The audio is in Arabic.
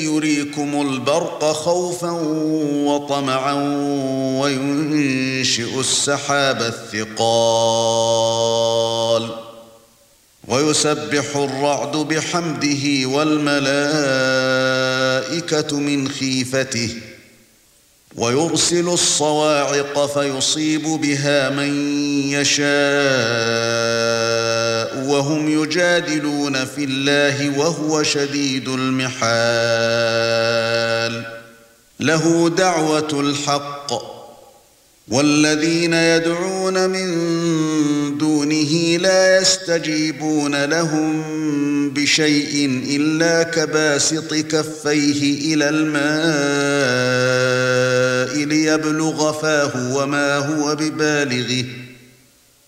يريكم البرق خوفا وطمعا وينشئ السحاب الثقال ويسبح الرعد بحمده والملائكة من خيفته ويرسل الصواعق فيصيب بها من يشاء وهم يجادلون في الله وهو شديد المحال له دعوة الحق والذين يدعون من دونه لا يستجيبون لهم بشيء إلا كباسط كفيه إلى الماء ليبلغ فاه وما هو ببالغه